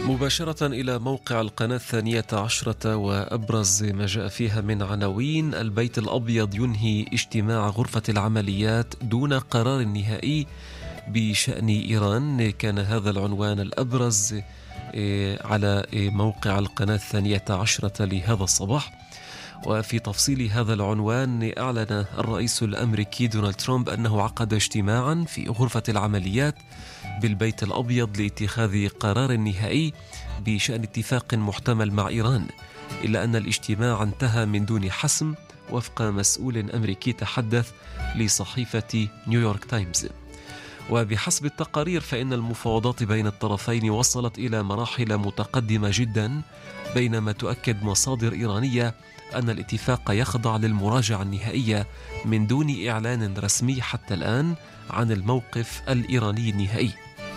مباشرة إلى موقع القناة 12 وأبرز ما جاء فيها من عناوين. البيت الأبيض ينهي اجتماع غرفة العمليات دون قرار نهائي بشأن إيران. كان هذا العنوان الأبرز على موقع القناة 12 لهذا الصباح. وفي تفصيل هذا العنوان، أعلن الرئيس الأمريكي دونالد ترامب أنه عقد اجتماعا في غرفة العمليات بالبيت الأبيض لاتخاذ قرار نهائي بشأن اتفاق محتمل مع إيران، إلا أن الاجتماع انتهى من دون حسم وفق مسؤول أمريكي تحدث لصحيفة نيويورك تايمز. وبحسب التقارير فإن المفاوضات بين الطرفين وصلت إلى مراحل متقدمة جدا، بينما تؤكد مصادر إيرانية أن الاتفاق يخضع للمراجعة النهائية من دون إعلان رسمي حتى الآن عن الموقف الإيراني النهائي.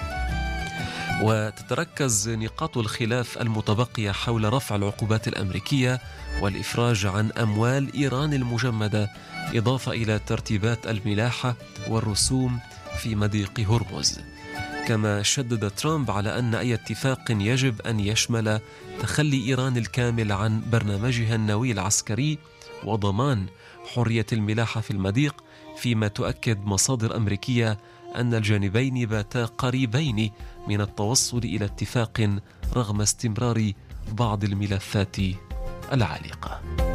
وتتركز نقاط الخلاف المتبقية حول رفع العقوبات الأمريكية والإفراج عن أموال إيران المجمدة، إضافة إلى ترتيبات الملاحة والرسوم في مضيق هرمز. كما شدد ترامب على أن أي اتفاق يجب أن يشمل تخلي إيران الكامل عن برنامجها النووي العسكري وضمان حرية الملاحة في المضيق، فيما تؤكد مصادر أمريكية أن الجانبين باتا قريبين من التوصل إلى اتفاق رغم استمرار بعض الملفات العالقة.